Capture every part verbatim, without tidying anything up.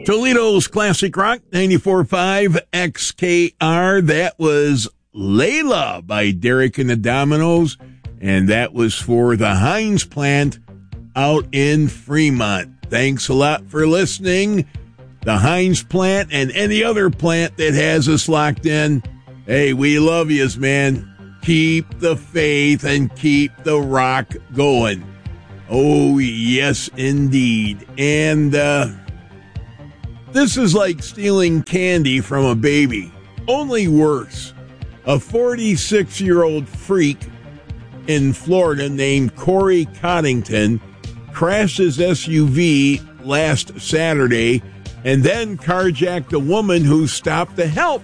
Toledo's Classic Rock, ninety-four point five X K R. That was Layla by Derek and the Dominoes, and that was for the Heinz plant out in Fremont. Thanks a lot for listening. The Heinz plant and any other plant that has us locked in. Hey, we love yous, man. Keep the faith and keep the rock going. Oh, yes, indeed. And uh, this is like stealing candy from a baby, only worse. A forty-six-year-old freak in Florida named Corey Coddington crashed his S U V last Saturday and then carjacked a woman who stopped to help.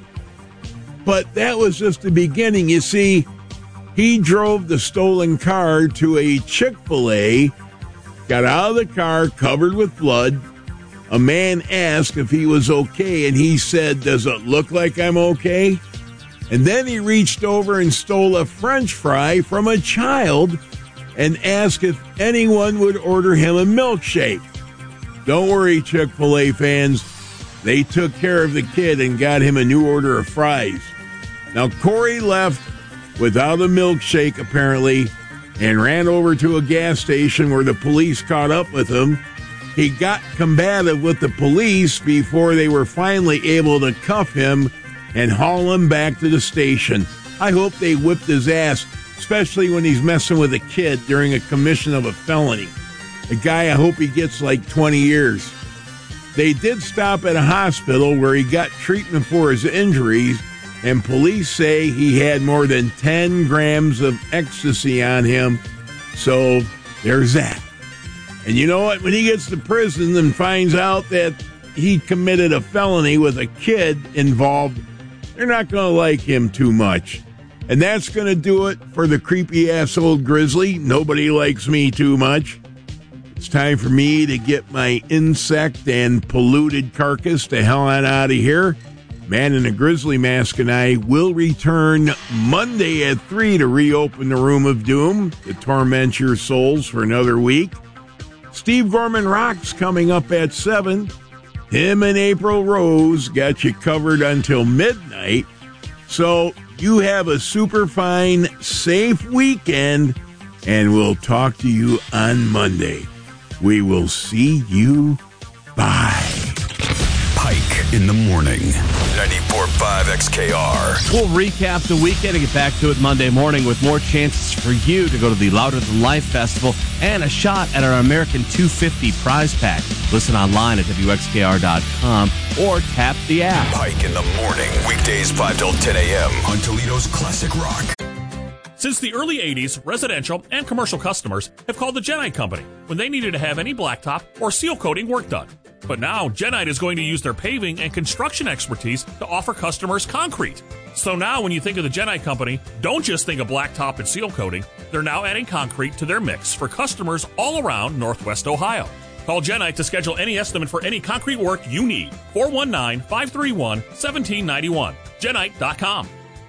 But that was just the beginning. You see, he drove the stolen car to a Chick-fil-A, got out of the car covered with blood. A man asked if he was okay, and he said, "Does it look like I'm okay?" And then he reached over and stole a French fry from a child and asked if anyone would order him a milkshake. Don't worry, Chick-fil-A fans. They took care of the kid and got him a new order of fries. Now, Corey left without a milkshake, apparently, and ran over to a gas station where the police caught up with him. He got combative with the police before they were finally able to cuff him and haul him back to the station. I hope they whipped his ass, especially when he's messing with a kid during a commission of a felony. The guy, I hope he gets like twenty years. They did stop at a hospital where he got treatment for his injuries, and police say he had more than ten grams of ecstasy on him. So there's that. And you know what? When he gets to prison and finds out that he committed a felony with a kid involved, they're not going to like him too much. And that's going to do it for the creepy-ass old grizzly. Nobody likes me too much. It's time for me to get my insect and polluted carcass the hell on out of here. Man in a grizzly mask and I will return Monday at three to reopen the Room of Doom to torment your souls for another week. Steve Gorman Rocks coming up at seven. Him and April Rose got you covered until midnight. So you have a super fine, safe weekend, and we'll talk to you on Monday. We will see you. Bye. Pike in the morning. ninety-four point five X K R. We'll recap the weekend and get back to it Monday morning with more chances for you to go to the Louder Than Life Festival and a shot at our American two fifty prize pack. Listen online at W X K R dot com or tap the app. Pike in the morning. Weekdays five till ten a.m. on Toledo's Classic Rock. Since the early eighties, residential and commercial customers have called the Genite Company when they needed to have any blacktop or seal coating work done. But now, Genite is going to use their paving and construction expertise to offer customers concrete. So now when you think of the Genite Company, don't just think of blacktop and seal coating. They're now adding concrete to their mix for customers all around Northwest Ohio. Call Genite to schedule any estimate for any concrete work you need. four one nine, five three one, one seven nine one. Genite dot com.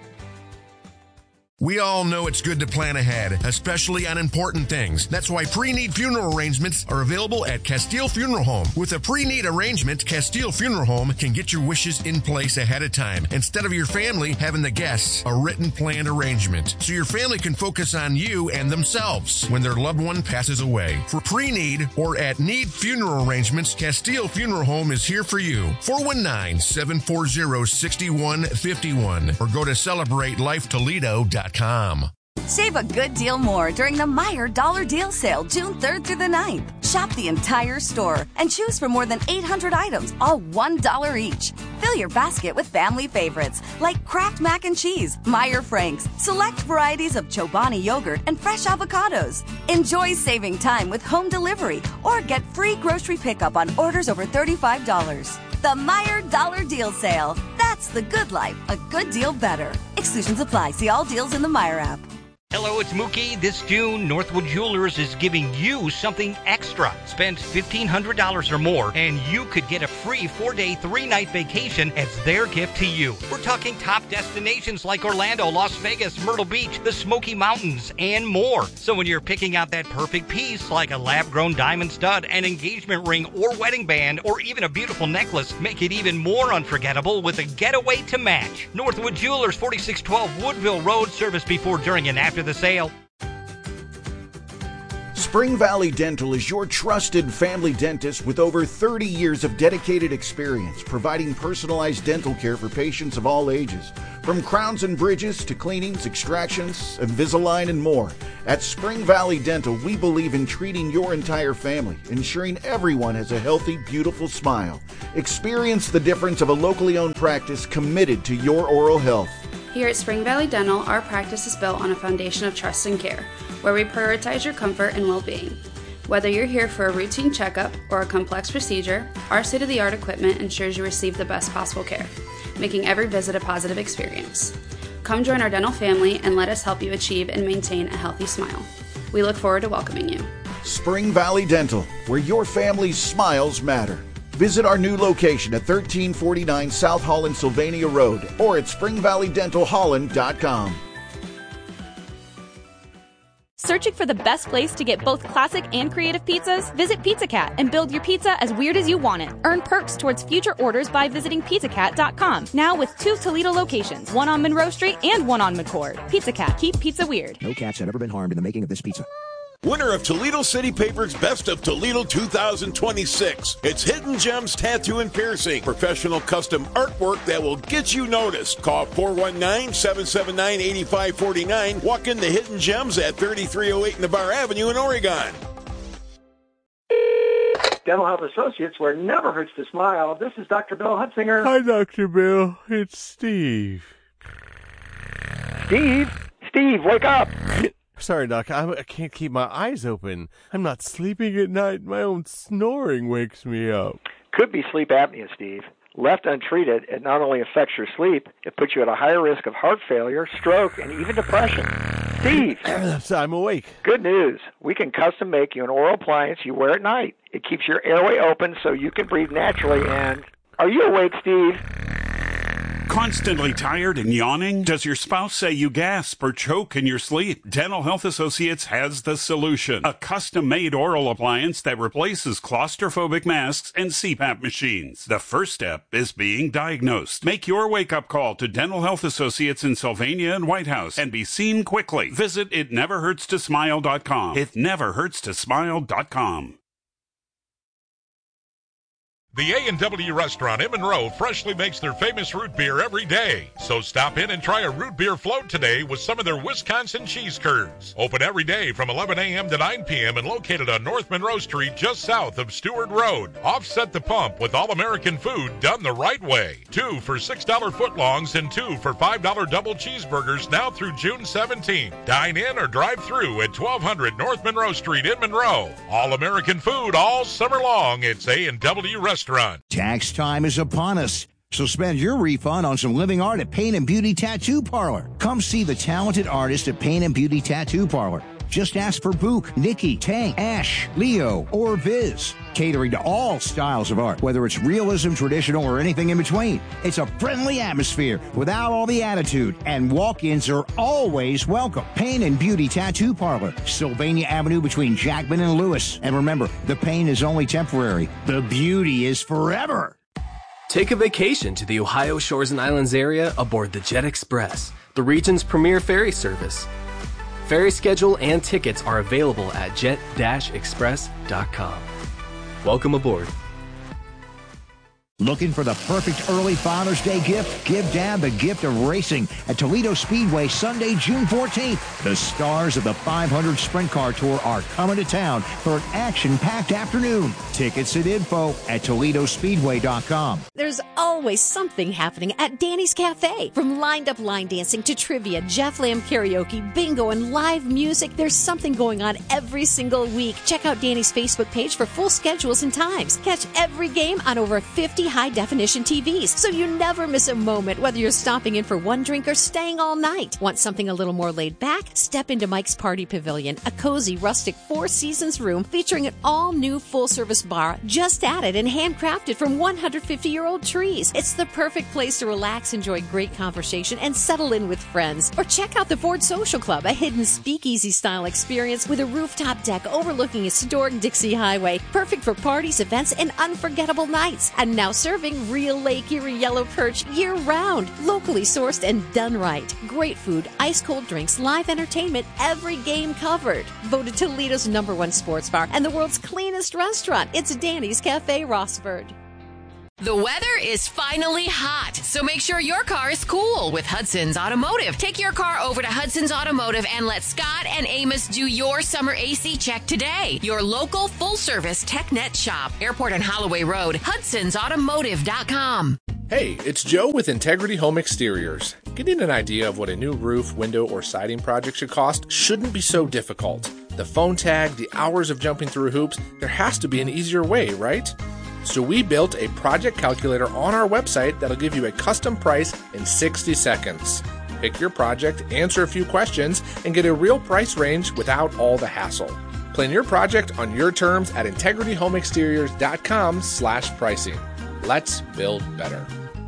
We all know it's good to plan ahead, especially on important things. That's why pre-need funeral arrangements are available at Castile Funeral Home. With a pre-need arrangement, Castile Funeral Home can get your wishes in place ahead of time, instead of your family having the guests a written planned arrangement, so your family can focus on you and themselves when their loved one passes away. For pre-need or at need funeral arrangements, Castile Funeral Home is here for you. four one nine, seven four zero, six one five one or go to celebrate life toledo dot com. Save a good deal more during the Meijer Dollar Deal Sale, June third through the ninth. Shop the entire store and choose from more than eight hundred items, all one dollar each. Fill your basket with family favorites like Kraft Mac and Cheese, Meijer Franks, select varieties of Chobani yogurt, and fresh avocados. Enjoy saving time with home delivery or get free grocery pickup on orders over thirty-five dollars. The Meijer Dollar Deal Sale. That's the good life, a good deal better. Exclusions apply. See all deals in the Meijer app. Hello, it's Mookie. This June, Northwood Jewelers is giving you something extra. Spend fifteen hundred dollars or more, and you could get a free four-day, three-night vacation as their gift to you. We're talking top destinations like Orlando, Las Vegas, Myrtle Beach, the Smoky Mountains, and more. So when you're picking out that perfect piece, like a lab-grown diamond stud, an engagement ring, or wedding band, or even a beautiful necklace, make it even more unforgettable with a getaway to match. Northwood Jewelers, forty-six twelve Woodville Road, service before, during, and after the sale. Spring Valley Dental is your trusted family dentist with over thirty years of dedicated experience providing personalized dental care for patients of all ages. From crowns and bridges to cleanings, extractions, Invisalign, and more. At Spring Valley Dental, we believe in treating your entire family, ensuring everyone has a healthy, beautiful smile. Experience the difference of a locally owned practice committed to your oral health. Here at Spring Valley Dental, our practice is built on a foundation of trust and care, where we prioritize your comfort and well-being. Whether you're here for a routine checkup or a complex procedure, our state-of-the-art equipment ensures you receive the best possible care, making every visit a positive experience. Come join our dental family and let us help you achieve and maintain a healthy smile. We look forward to welcoming you. Spring Valley Dental, where your family's smiles matter. Visit our new location at thirteen forty-nine South Holland Sylvania Road or at spring valley dental holland dot com. Searching for the best place to get both classic and creative pizzas? Visit Pizza Cat and build your pizza as weird as you want it. Earn perks towards future orders by visiting pizza cat dot com. Now with two Toledo locations, one on Monroe Street and one on McCord. Pizza Cat, keep pizza weird. No cats have ever been harmed in the making of this pizza. Winner of Toledo City Paper's Best of Toledo two thousand twenty-six. It's Hidden Gems Tattoo and Piercing. Professional custom artwork that will get you noticed. Call four one nine, seven seven nine, eight five four nine. Walk into Hidden Gems at thirty-three oh eight Navarre Avenue in Oregon. Dental Health Associates, where it never hurts to smile. This is Doctor Bill Hutzinger. Hi, Doctor Bill. It's Steve. Steve? Steve, wake up! Sorry, Doc, I, I can't keep my eyes open. I'm not sleeping at night. My own snoring wakes me up. Could be sleep apnea, Steve. Left untreated, it not only affects your sleep, it puts you at a higher risk of heart failure, stroke, and even depression. Steve! So I'm awake. Good news. We can custom make you an oral appliance you wear at night. It keeps your airway open so you can breathe naturally and... Are you awake, Steve? Constantly tired and yawning? Does your spouse say you gasp or choke in your sleep? Dental Health Associates has the solution. A custom-made oral appliance that replaces claustrophobic masks and C PAP machines. The first step is being diagnosed. Make your wake-up call to Dental Health Associates in Sylvania and White House and be seen quickly. Visit it never hurts to smile dot com. it never hurts to smile dot com. The A and W restaurant in Monroe freshly makes their famous root beer every day. So stop in and try a root beer float today with some of their Wisconsin cheese curds. Open every day from eleven a.m. to nine p.m. and located on North Monroe Street just south of Stewart Road. Offset the pump with all-American food done the right way. Two for six dollar footlongs and two for five dollar double cheeseburgers now through June seventeenth. Dine in or drive through at twelve hundred North Monroe Street in Monroe. All-American food all summer long. It's A and W Restaurant. Tax time is upon us, so spend your refund on some living art at Paint and Beauty Tattoo Parlor. Come see the talented artist at Paint and Beauty Tattoo Parlor. Just ask for Book, Nikki, Tank, Ash, Leo, or Viz. Catering to all styles of art, whether it's realism, traditional, or anything in between. It's a friendly atmosphere without all the attitude, and walk-ins are always welcome. Pain and Beauty Tattoo Parlor, Sylvania Avenue between Jackman and Lewis. And remember, the pain is only temporary. The beauty is forever. Take a vacation to the Ohio Shores and Islands area aboard the Jet Express, the region's premier ferry service. Ferry schedule and tickets are available at jet dash express dot com. Welcome aboard. Looking for the perfect early Father's Day gift? Give Dad the gift of racing at Toledo Speedway Sunday, June fourteenth. The stars of the five hundred Sprint Car Tour are coming to town for an action-packed afternoon. Tickets and info at toledo speedway dot com. There's always something happening at Danny's Cafe. From lined-up line dancing to trivia, Jeff Lamb karaoke, bingo, and live music, there's something going on every single week. Check out Danny's Facebook page for full schedules and times. Catch every game on over fifty quality high-definition T Vs, so you never miss a moment, whether you're stopping in for one drink or staying all night. Want something a little more laid back? Step into Mike's Party Pavilion, a cozy, rustic Four Seasons room featuring an all-new full-service bar just added and handcrafted from one hundred fifty-year-old trees. It's the perfect place to relax, enjoy great conversation, and settle in with friends. Or check out the Ford Social Club, a hidden speakeasy-style experience with a rooftop deck overlooking historic Dixie Highway, perfect for parties, events, and unforgettable nights. And now serving real Lake Erie yellow perch year-round, locally sourced and done right. Great food, ice-cold drinks, live entertainment, every game covered. Voted Toledo's number one sports bar and the world's cleanest restaurant. It's Danny's Cafe Rossford. The weather is finally hot, so make sure your car is cool with Hudson's Automotive. Take your car over to Hudson's Automotive and let Scott and Amos do your summer A C check today. Your local full-service TechNet shop. Airport and Holloway Road, hudsons automotive dot com. Hey, it's Joe with Integrity Home Exteriors. Getting an idea of what a new roof, window, or siding project should cost shouldn't be so difficult. The phone tag, the hours of jumping through hoops, there has to be an easier way, right? So we built a project calculator on our website that'll give you a custom price in sixty seconds. Pick your project, answer a few questions, and get a real price range without all the hassle. Plan your project on your terms at integrity home exteriors dot com slash pricing. Let's build better.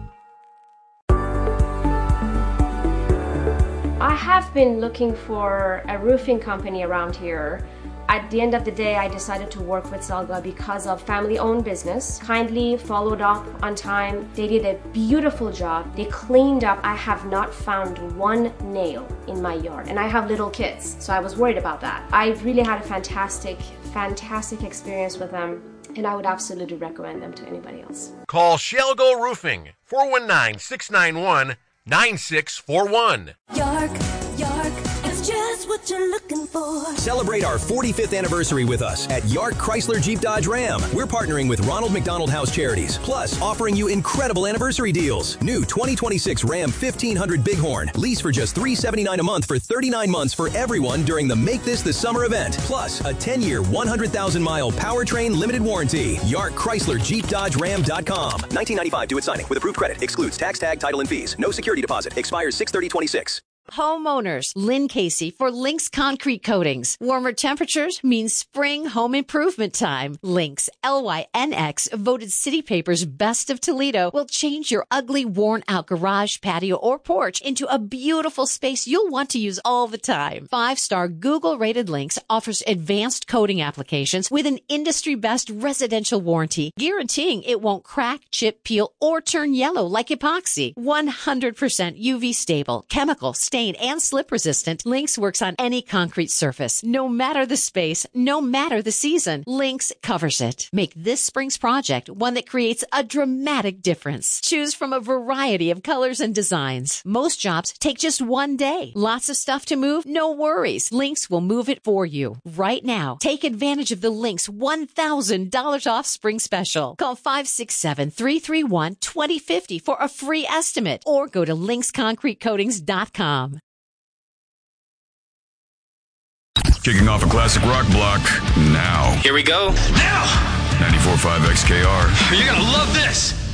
I have been looking for a roofing company around here. At the end of the day, I decided to work with Zelga because of family-owned business. Kindly followed up on time. They did a beautiful job. They cleaned up. I have not found one nail in my yard, and I have little kids, so I was worried about that. I really had a fantastic, fantastic experience with them, and I would absolutely recommend them to anybody else. Call Shelgo Roofing, four one nine, six nine one, nine six four one. York, York, it's just what you're looking for. Celebrate our forty-fifth anniversary with us at York Chrysler Jeep Dodge Ram. We're partnering with Ronald McDonald House Charities, plus offering you incredible anniversary deals. New twenty twenty-six Ram fifteen hundred Bighorn. Lease for just three hundred seventy-nine dollars a month for thirty-nine months for everyone during the Make This the Summer event. Plus a ten-year, one hundred thousand mile powertrain limited warranty. York Chrysler Jeep Dodge Ram dot com. nineteen ninety-five due at signing with approved credit. Excludes tax, tag, title, and fees. No security deposit. Expires six thirty twenty-six. Homeowners, Lynn Casey for Lynx Concrete Coatings. Warmer temperatures means spring home improvement time. Lynx, L Y N X, voted City Paper's Best of Toledo, will change your ugly, worn-out garage, patio, or porch into a beautiful space you'll want to use all the time. Five-star Google-rated Lynx offers advanced coating applications with an industry-best residential warranty, guaranteeing it won't crack, chip, peel, or turn yellow like epoxy. one hundred percent U V stable, chemical, stain, and slip resistant. Lynx works on any concrete surface, no matter the space, no matter the season. Lynx covers it. Make this spring's project one that creates a dramatic difference. Choose from a variety of colors and designs. Most jobs take just one day. Lots of stuff to move? No worries. Lynx will move it for you. Right now, take advantage of the Lynx one thousand dollars off spring special. Call five six seven, three three one, two zero five zero for a free estimate or go to lynx concrete coatings dot com. Kicking off a classic rock block now. Here we go. Now! ninety-four point five X K R. You're going to love this.